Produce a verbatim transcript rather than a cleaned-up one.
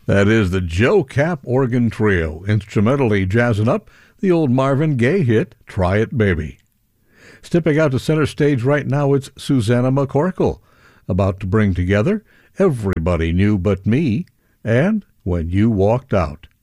That is the Joe Cap Organ Trio, instrumentally jazzing up the old Marvin Gaye hit, Try It Baby. Stepping out to center stage right now, it's Susannah McCorkle, about to bring together Everybody Knew But Me and When You Walked Out.